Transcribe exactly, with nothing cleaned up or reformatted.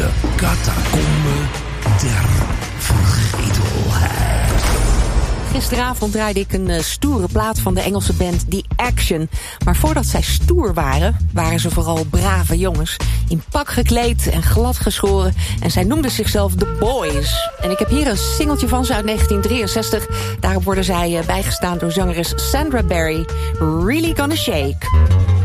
de catacombe der vergetelheid. Gisteravond draaide ik een uh, stoere plaat van de Engelse band The Action. Maar voordat zij stoer waren, waren ze vooral brave jongens. In pak gekleed en glad geschoren. En zij noemden zichzelf The Boys. En ik heb hier een singeltje van ze uit negentien drieënzestig. Daarop worden zij uh, bijgestaan door zangeres Sandra Berry. Really Gonna Shake.